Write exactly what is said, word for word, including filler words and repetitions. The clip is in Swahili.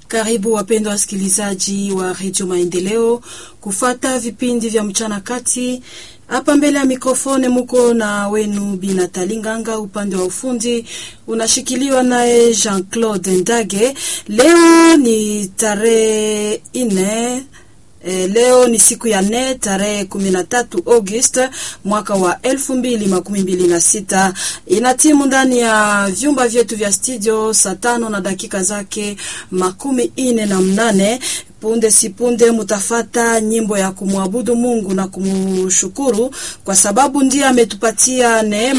Karibu wapendwa wasikilizaji wa Radio Maendeleo kufata vipindi vya mchana kati. Hapa mbele ya mikrofone muko na wenu Binatali Nganga, upande wa ufundi unashikiliwa naye Jean-Claude Ndage. Leo ni tarehe nne E, leo ni siku ya nne tarehe kumi na tatu August mwaka wa elfu mbili makumi mbili na sita. Inatimu ndani ya vyumba vyetu vya studio saa tano na dakika zake makumi ine na mnane. Punde sipunde mutafata nyimbo ya kumwabudu Mungu na kumshukuru kwa sababu ndiye ametupatia neema